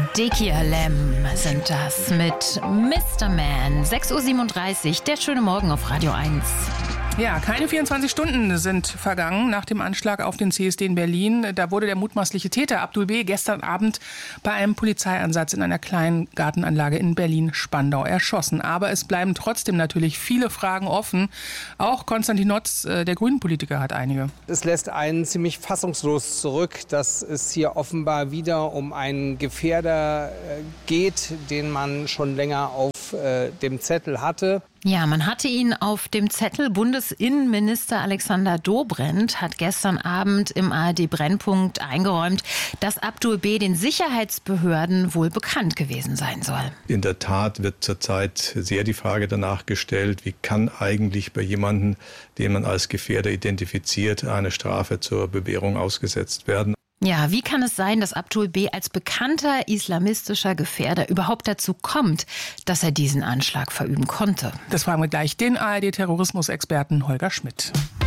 Dickie Lem sind das mit Mr. Man. 6.37 Uhr, der schöne Morgen auf Radio 1. Ja, keine 24 Stunden sind vergangen nach dem Anschlag auf den CSD in Berlin. Da wurde der mutmaßliche Täter Abdul B. gestern Abend bei einem Polizeieinsatz in einer kleinen Gartenanlage in Berlin-Spandau erschossen. Aber es bleiben trotzdem natürlich viele Fragen offen. Auch Konstantin Notz, der Grünen-Politiker, hat einige. Es lässt einen ziemlich fassungslos zurück, dass es hier offenbar wieder um einen Gefährder geht, den man schon länger auf dem Zettel hatte. Ja, man hatte ihn auf dem Zettel. Bundesinnenminister Alexander Dobrindt hat gestern Abend im ARD-Brennpunkt eingeräumt, dass Abdul B. den Sicherheitsbehörden wohl bekannt gewesen sein soll. In der Tat wird zurzeit sehr die Frage danach gestellt, wie kann eigentlich bei jemandem, den man als Gefährder identifiziert, eine Strafe zur Bewährung ausgesetzt werden. Ja, wie kann es sein, dass Abdul B. als bekannter islamistischer Gefährder überhaupt dazu kommt, dass er diesen Anschlag verüben konnte? Das fragen wir gleich den ARD-Terrorismusexperten Holger Schmidt.